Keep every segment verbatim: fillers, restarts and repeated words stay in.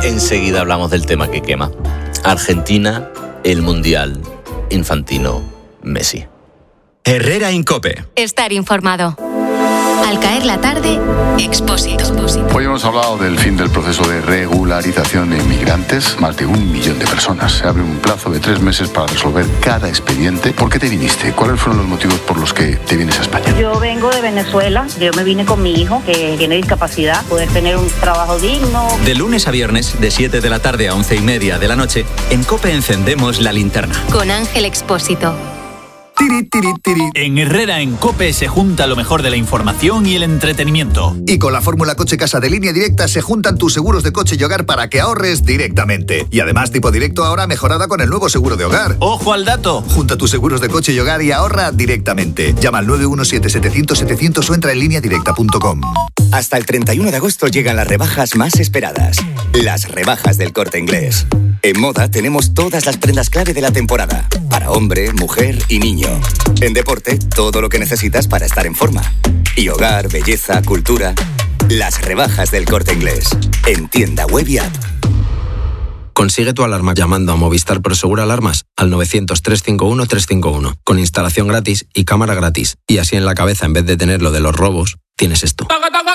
Enseguida hablamos del tema que quema. Argentina, el Mundial, Infantino, Messi. Herrera en COPE. Estar informado. Al caer la tarde, Expósito. Hoy hemos hablado del fin del proceso de regularización de inmigrantes. Más de un millón de personas. Se abre un plazo de tres meses para resolver cada expediente. ¿Por qué te viniste? ¿Cuáles fueron los motivos por los que te vienes a España? Yo vengo de Venezuela. Yo me vine con mi hijo, que tiene discapacidad, poder tener un trabajo digno. De lunes a viernes, de siete de la tarde a once y media de la noche, en COPE encendemos la linterna. Con Ángel Expósito. Tiri, tiri, tiri. En Herrera en COPE se junta lo mejor de la información y el entretenimiento. Y con la fórmula Coche Casa de Línea Directa se juntan tus seguros de coche y hogar para que ahorres directamente. Y además tipo directo ahora mejorada con el nuevo seguro de hogar. ¡Ojo al dato! Junta tus seguros de coche y hogar y ahorra directamente. Llama al nueve uno siete, setecientos, setecientos o entra en línea directa punto com. Hasta el treinta y uno de agosto llegan las rebajas más esperadas. Las rebajas del Corte Inglés. En moda tenemos todas las prendas clave de la temporada. Para hombre, mujer y niño. En deporte, todo lo que necesitas para estar en forma. Y hogar, belleza, cultura. Las rebajas del Corte Inglés. En tienda web y app. Consigue tu alarma llamando a Movistar Prosegur Alarmas al novecientos, trescientos cincuenta y uno, trescientos cincuenta y uno. Con instalación gratis y cámara gratis. Y así en la cabeza, en vez de tener lo de los robos, tienes esto.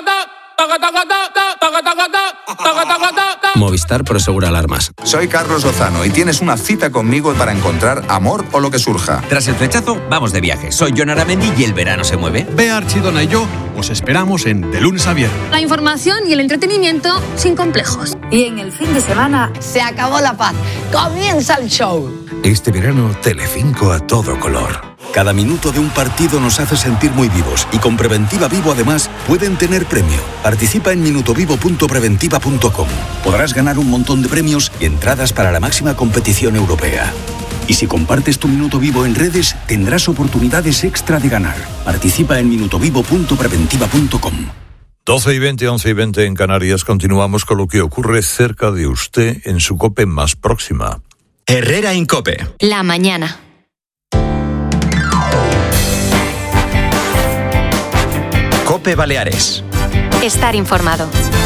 Movistar Prosegur Alarmas. Soy Carlos Lozano y tienes una cita conmigo para encontrar amor o lo que surja. Tras el flechazo, vamos de viaje. Soy Jon Aramendi y el verano se mueve. Bea Archidona y yo os esperamos en De Lunes a Viernes. La información y el entretenimiento sin complejos. Y en el fin de semana se acabó la paz. Comienza el show. Este verano, Telecinco a todo color. Cada minuto de un partido nos hace sentir muy vivos y con Preventiva Vivo además pueden tener premio. Participa en minutovivo punto preventiva punto com. Podrás ganar un montón de premios y entradas para la máxima competición europea. Y si compartes tu minuto vivo en redes, tendrás oportunidades extra de ganar. Participa en minutovivo punto preventiva punto com. doce y veinte, once y veinte en Canarias. Continuamos con lo que ocurre cerca de usted en su COPE más próxima. Herrera en COPE. La mañana. COPE Baleares. Estar informado.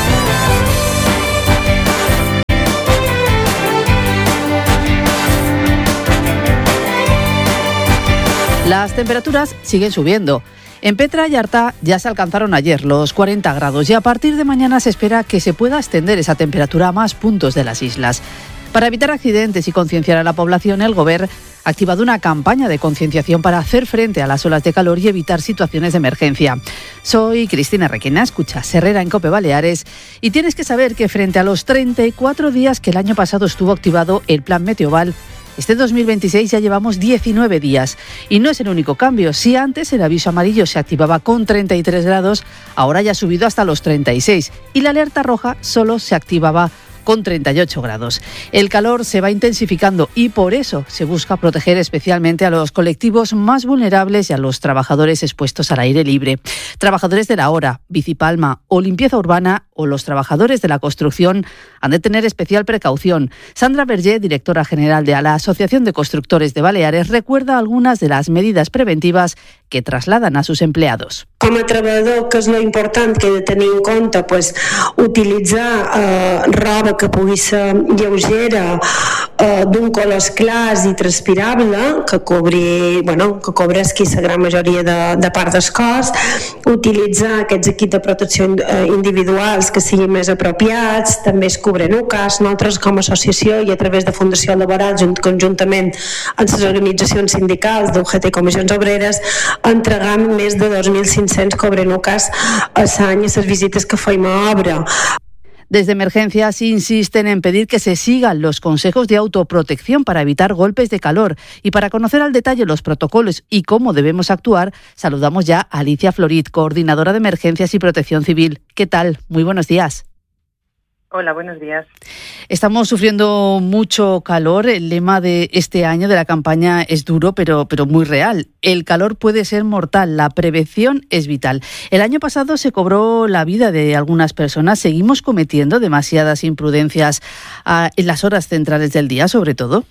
Las temperaturas siguen subiendo. En Petra y Artà ya se alcanzaron ayer los cuarenta grados y a partir de mañana se espera que se pueda extender esa temperatura a más puntos de las islas. Para evitar accidentes y concienciar a la población, el Govern ha activado una campaña de concienciación para hacer frente a las olas de calor y evitar situaciones de emergencia. Soy Cristina Requena, escuchas Herrera en COPE Baleares y tienes que saber que frente a los treinta y cuatro días que el año pasado estuvo activado el Plan Meteoval, este dos mil veintiséis ya llevamos diecinueve días. Y no es el único cambio. Si antes el aviso amarillo se activaba con treinta y tres grados, ahora ya ha subido hasta los treinta y seis. Y la alerta roja solo se activaba con treinta y ocho grados. El calor se va intensificando y por eso se busca proteger especialmente a los colectivos más vulnerables y a los trabajadores expuestos al aire libre. Trabajadores de la hora, bicipalma o limpieza urbana o los trabajadores de la construcción han de tener especial precaución. Sandra Berger, directora general de la Asociación de Constructores de Baleares, recuerda algunas de las medidas preventivas que trasladan a sus empleados. Com a treballador, que és lo important que he de tenir en compte? Pues, utilitzar eh, roba que pugui ser lleugera, eh, d'un colors clars i transpirable, que cobri, bueno, que cobresqui la gran majoria de, de part del cos, utilitzar aquests equips de protecció eh, individuals que siguin més apropiats, també es cobren U C A S. Nosaltres com a associació i a través de Fundació Laboral, junt, conjuntament amb les organitzacions sindicals d'U G T i Comissions Obreres, entregam més de dos mil cinc-cents cobren U C A S a l'any a les visites que feim a obra. Desde Emergencias insisten en pedir que se sigan los consejos de autoprotección para evitar golpes de calor. Y para conocer al detalle los protocolos y cómo debemos actuar, saludamos ya a Alicia Florit, coordinadora de Emergencias y Protección Civil. ¿Qué tal? Muy buenos días. Hola, buenos días. Estamos sufriendo mucho calor. El lema de este año de la campaña es duro, pero, pero muy real. El calor puede ser mortal, la prevención es vital. El año pasado se cobró la vida de algunas personas. ¿Seguimos cometiendo demasiadas imprudencias uh, en las horas centrales del día, sobre todo?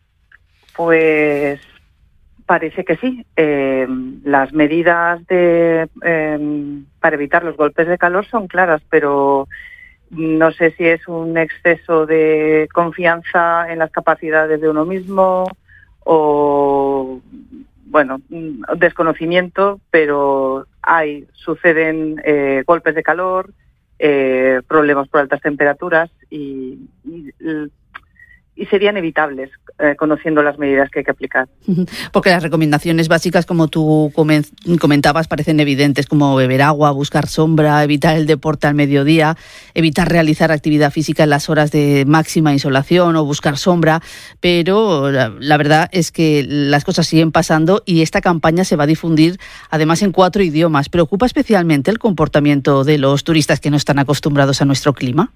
Pues parece que sí. Eh, las medidas de, eh, para evitar los golpes de calor son claras, pero No sé si es un exceso de confianza en las capacidades de uno mismo o, bueno, desconocimiento, pero hay, suceden eh, golpes de calor, eh, problemas por altas temperaturas y, y, y serían evitables eh, conociendo las medidas que hay que aplicar. Porque las recomendaciones básicas, como tú comentabas, parecen evidentes, como beber agua, buscar sombra, evitar el deporte al mediodía, evitar realizar actividad física en las horas de máxima insolación o buscar sombra, pero la, la verdad es que las cosas siguen pasando y esta campaña se va a difundir además en cuatro idiomas. ¿Preocupa especialmente el comportamiento de los turistas que no están acostumbrados a nuestro clima?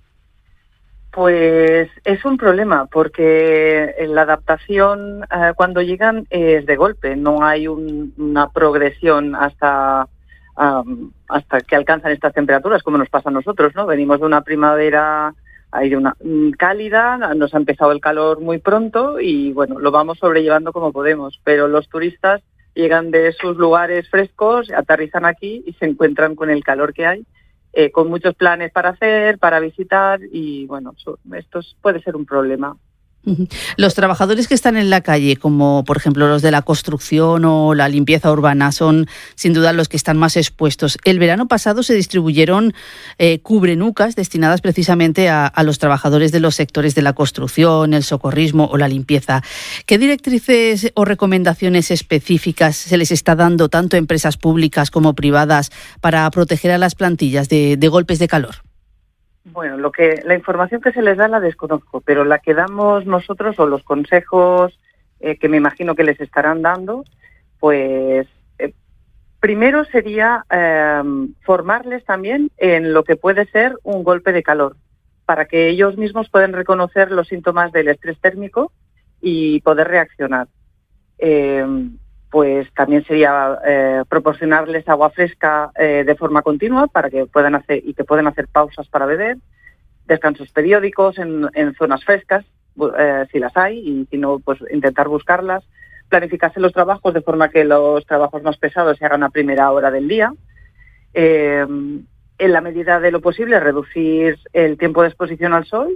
Pues es un problema porque la adaptación eh, cuando llegan es de golpe, no hay un, una progresión hasta um, hasta que alcanzan estas temperaturas como nos pasa a nosotros, ¿no? Venimos de una primavera hay de una um, cálida, nos ha empezado el calor muy pronto y bueno, lo vamos sobrellevando como podemos, pero los turistas llegan de sus lugares frescos, aterrizan aquí y se encuentran con el calor que hay. Eh, con muchos planes para hacer, para visitar y bueno, so, esto puede ser un problema. Los trabajadores que están en la calle, como por ejemplo los de la construcción o la limpieza urbana, son sin duda los que están más expuestos. El verano pasado se distribuyeron eh, cubrenucas destinadas precisamente a, a los trabajadores de los sectores de la construcción, el socorrismo o la limpieza. ¿Qué directrices o recomendaciones específicas se les está dando tanto a empresas públicas como privadas para proteger a las plantillas de, de golpes de calor? Bueno, lo que la información que se les da la desconozco, pero la que damos nosotros o los consejos eh, que me imagino que les estarán dando, pues eh, primero sería eh, formarles también en lo que puede ser un golpe de calor, para que ellos mismos puedan reconocer los síntomas del estrés térmico y poder reaccionar. Eh, pues también sería eh, proporcionarles agua fresca eh, de forma continua para que puedan hacer y que puedan hacer pausas para beber, descansos periódicos en, en zonas frescas, eh, si las hay, y si no, pues intentar buscarlas, planificarse los trabajos de forma que los trabajos más pesados se hagan a primera hora del día, eh, en la medida de lo posible reducir el tiempo de exposición al sol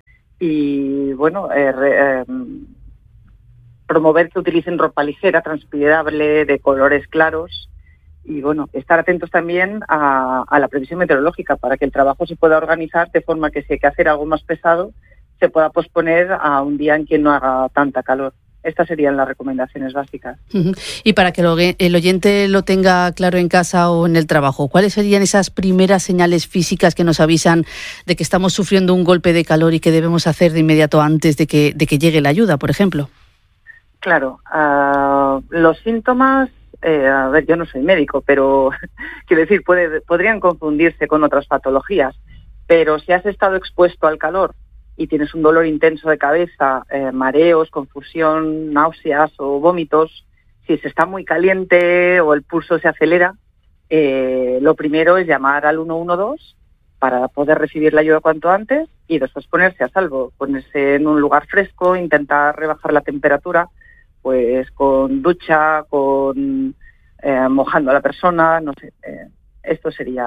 y, bueno, eh, re, eh, promover que utilicen ropa ligera, transpirable, de colores claros y, bueno, estar atentos también a, a la previsión meteorológica para que el trabajo se pueda organizar de forma que si hay que hacer algo más pesado se pueda posponer a un día en que no haga tanta calor. Estas serían las recomendaciones básicas. Uh-huh. Y para que lo, el oyente lo tenga claro en casa o en el trabajo, ¿cuáles serían esas primeras señales físicas que nos avisan de que estamos sufriendo un golpe de calor y que debemos hacer de inmediato antes de que, de que llegue la ayuda, por ejemplo? Claro, uh, los síntomas, eh, a ver, yo no soy médico, pero quiero decir, puede, podrían confundirse con otras patologías, pero si has estado expuesto al calor y tienes un dolor intenso de cabeza, eh, mareos, confusión, náuseas o vómitos, si se está muy caliente o el pulso se acelera, eh, lo primero es llamar al uno uno dos para poder recibir la ayuda cuanto antes y después ponerse a salvo, ponerse en un lugar fresco, intentar rebajar la temperatura, pues con ducha, con eh, mojando a la persona, no sé, eh, esto sería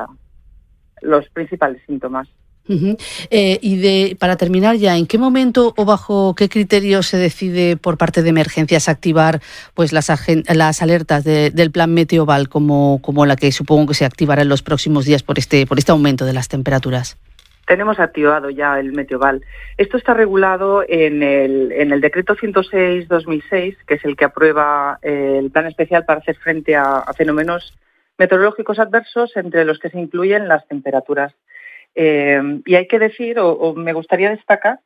los principales síntomas. Uh-huh. Eh, y de, para terminar ya, ¿en qué momento o bajo qué criterios se decide por parte de emergencias activar pues las, agen- las alertas de, del plan Meteoval como, como la que supongo que se activará en los próximos días por este, por este aumento de las temperaturas? Tenemos activado ya el Meteoval. Esto está regulado en el, en el decreto ciento seis barra dos mil seis, que es el que aprueba el plan especial para hacer frente a, a fenómenos meteorológicos adversos, entre los que se incluyen las temperaturas. Eh, y hay que decir, o, o me gustaría destacar,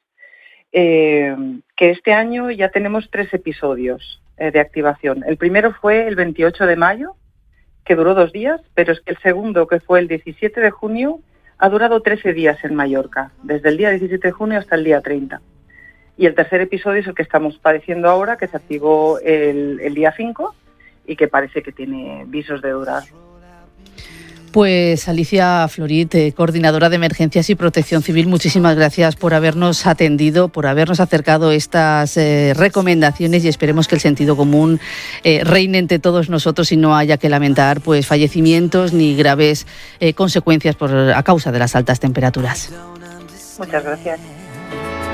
eh, que este año ya tenemos tres episodios eh, de activación. El primero fue el veintiocho de mayo, que duró dos días, pero es que el segundo, que fue el diecisiete de junio, ha durado trece días en Mallorca, desde el día diecisiete de junio hasta el día treinta. Y el tercer episodio es el que estamos padeciendo ahora, que se activó el, el día cinco y que parece que tiene visos de durar. Pues Alicia Florit, eh, coordinadora de Emergencias y Protección Civil, muchísimas gracias por habernos atendido, por habernos acercado estas eh, recomendaciones, y esperemos que el sentido común eh, reine entre todos nosotros y no haya que lamentar pues fallecimientos ni graves eh, consecuencias por, a causa de las altas temperaturas. Muchas gracias.